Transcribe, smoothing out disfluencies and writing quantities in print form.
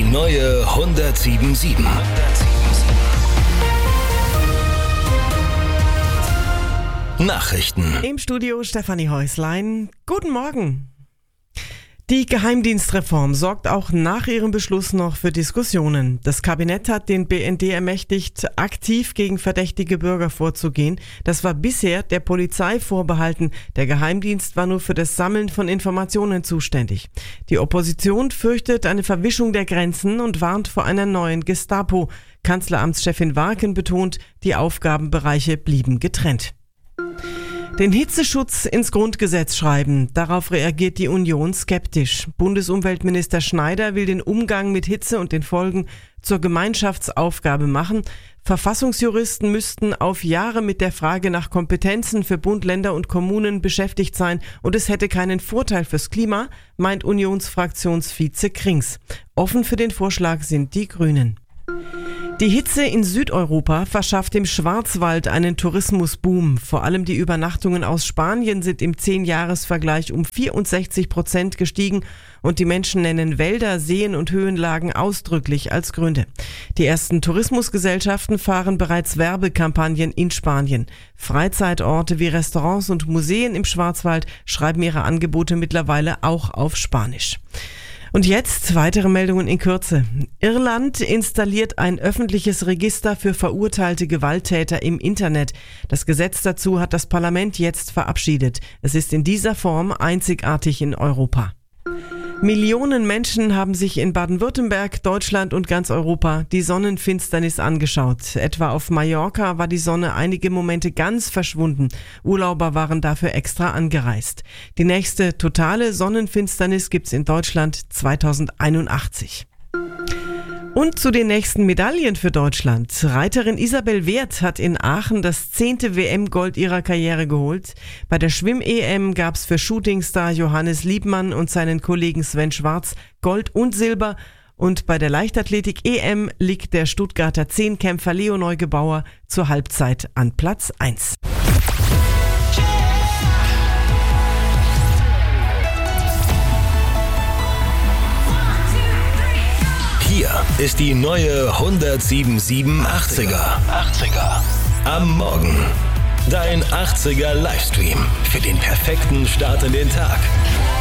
neue 107.7. Nachrichten. Im Studio Stefanie Häuslein. Guten Morgen. Die Geheimdienstreform sorgt auch nach ihrem Beschluss noch für Diskussionen. Das Kabinett hat den BND ermächtigt, aktiv gegen verdächtige Bürger vorzugehen. Das war bisher der Polizei vorbehalten. Der Geheimdienst war nur für das Sammeln von Informationen zuständig. Die Opposition fürchtet eine Verwischung der Grenzen und warnt vor einer neuen Gestapo. Kanzleramtschefin Warken betont, die Aufgabenbereiche blieben getrennt. Den Hitzeschutz ins Grundgesetz schreiben. Darauf reagiert die Union skeptisch. Bundesumweltminister Schneider will den Umgang mit Hitze und den Folgen zur Gemeinschaftsaufgabe machen. Verfassungsjuristen müssten auf Jahre mit der Frage nach Kompetenzen für Bund, Länder und Kommunen beschäftigt sein und es hätte keinen Vorteil fürs Klima, meint Unionsfraktionsvize Krings. Offen für den Vorschlag sind die Grünen. Die Hitze in Südeuropa verschafft dem Schwarzwald einen Tourismusboom. Vor allem die Übernachtungen aus Spanien sind im 10-Jahres-Vergleich um 64% gestiegen und die Menschen nennen Wälder, Seen und Höhenlagen ausdrücklich als Gründe. Die ersten Tourismusgesellschaften fahren bereits Werbekampagnen in Spanien. Freizeitorte wie Restaurants und Museen im Schwarzwald schreiben ihre Angebote mittlerweile auch auf Spanisch. Und jetzt weitere Meldungen in Kürze. Irland installiert ein öffentliches Register für verurteilte Gewalttäter im Internet. Das Gesetz dazu hat das Parlament jetzt verabschiedet. Es ist in dieser Form einzigartig in Europa. Millionen Menschen haben sich in Baden-Württemberg, Deutschland und ganz Europa die Sonnenfinsternis angeschaut. Etwa auf Mallorca war die Sonne einige Momente ganz verschwunden. Urlauber waren dafür extra angereist. Die nächste totale Sonnenfinsternis gibt's in Deutschland 2081. Und zu den nächsten Medaillen für Deutschland. Reiterin Isabel Wert hat in Aachen das 10. WM-Gold ihrer Karriere geholt. Bei der Schwimm-EM gab's für Shootingstar Johannes Liebmann und seinen Kollegen Sven Schwarz Gold und Silber. Und bei der Leichtathletik-EM liegt der Stuttgarter Zehnkämpfer Leo Neugebauer zur Halbzeit an Platz 1. Hier ist die neue 107.7 80er. Am Morgen. Dein 80er Livestream für den perfekten Start in den Tag.